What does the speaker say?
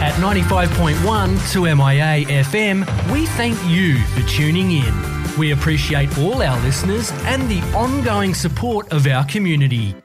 At 95.1 2MIA FM, we thank you for tuning in. We appreciate all our listeners and the ongoing support of our community.